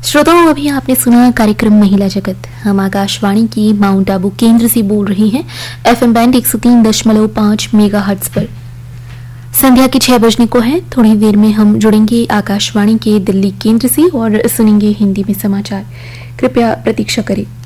श्रोताओं, अभी आपने सुना कार्यक्रम महिला जगत। हम आकाशवाणी की माउंट आबू केंद्र से बोल रही हैं, FM बैंड 103.5 मेगाहर्ट्ज पर। संध्या के 6 बजने को है। थोड़ी देर में हम जुड़ेंगे आकाशवाणी के दिल्ली केंद्र से और सुनेंगे हिंदी में समाचार। कृपया प्रतीक्षा करें।